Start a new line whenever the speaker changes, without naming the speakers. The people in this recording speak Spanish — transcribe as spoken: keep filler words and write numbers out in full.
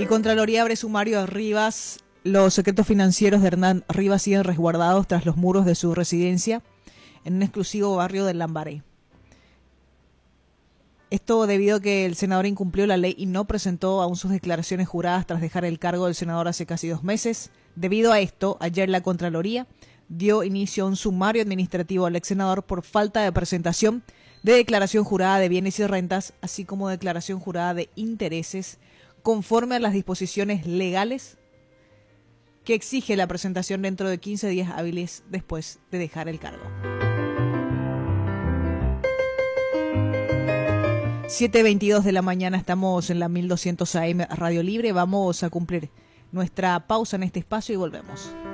Y Contraloría abre sumario a Rivas. Los secretos financieros de Hernán Rivas siguen resguardados tras los muros de su residencia en un exclusivo barrio del Lambaré. Esto debido a que el senador incumplió la ley y no presentó aún sus declaraciones juradas tras dejar el cargo del senador hace casi dos meses. Debido a esto, ayer la Contraloría dio inicio a un sumario administrativo al ex senador por falta de presentación de declaración jurada de bienes y rentas, así como declaración jurada de intereses, conforme a las disposiciones legales que exige la presentación dentro de quince días hábiles después de dejar el cargo. siete veintidós de la mañana, estamos en la mil doscientos A M Radio Libre. Vamos a cumplir nuestra pausa en este espacio y volvemos.